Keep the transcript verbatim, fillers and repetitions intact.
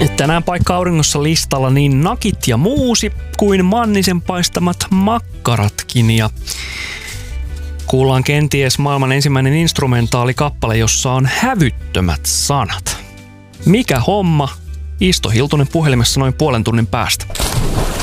Tänään paikka auringossa listalla niin nakit ja muusi kuin Mannisen paistamat makkaratkin. Ja kuullaan kenties maailman ensimmäinen instrumentaalikappale, jossa on hävyttömät sanat. Mikä homma? Isto Hiltunen puhelimessa noin puolen tunnin päästä.